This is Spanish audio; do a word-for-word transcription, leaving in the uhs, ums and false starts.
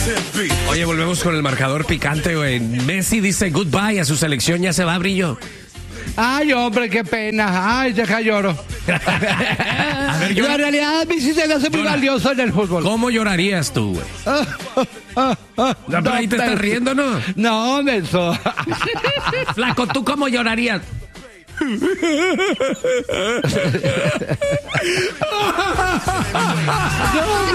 Oye, volvemos con el marcador picante, güey. Messi dice goodbye a su selección, ya se va, Brillo. Ay, hombre, qué pena. Ay, deja lloro. A ver, yo- La realidad, Messi se me hace muy Llora. valioso en el fútbol. ¿Cómo llorarías tú, güey? No, pero ahí te estás Messi. riendo, ¿no? No, Nelson. Flaco, ¿tú cómo llorarías? No,